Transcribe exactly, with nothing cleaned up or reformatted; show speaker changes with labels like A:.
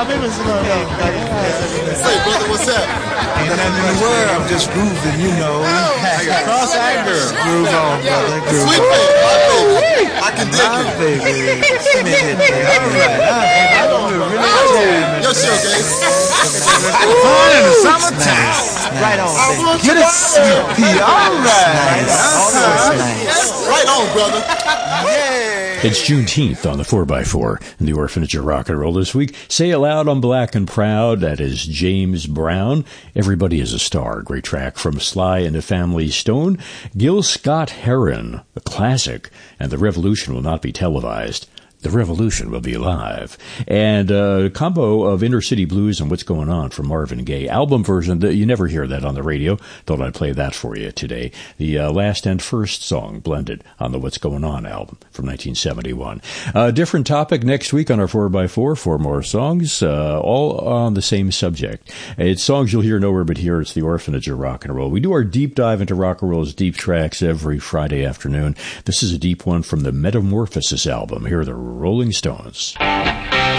A: Say, brother, what's up?
B: Ain't nothing in the world. I'm just grooving, you know.
A: Cross-eyed girl.
B: Groove on, brother. Groove
A: Sweet
B: on.
A: baby, my baby. I can dig
B: My
A: it.
B: baby. All right. I don't really jam.
A: Your show, Gabe.
B: Fun in the summertime. Right on, baby. Get it sweet. All right. All right.
A: Right on, brother.
C: It's Juneteenth on the four by four in the Orphanage of Rock and Roll this week. Say aloud, I'm black and proud. That is James Brown. Everybody is a Star. Great track from Sly and the Family Stone. Gil Scott-Heron, a classic. And The Revolution will not be televised. The Revolution will be live. And a combo of Inner City Blues and What's Going On from Marvin Gaye. Album version, that you never hear that on the radio. Thought I'd play that for you today. The uh, last and first song blended on the What's Going On album from nineteen seventy-one. A uh, different topic next week on our four by four. Four more songs, uh, all on the same subject. It's songs you'll hear nowhere but here. It's the Orphanage of Rock and Roll. We do our deep dive into rock and roll's deep tracks every Friday afternoon. This is a deep one from the Metamorphosis album. Here are the Rolling Stones.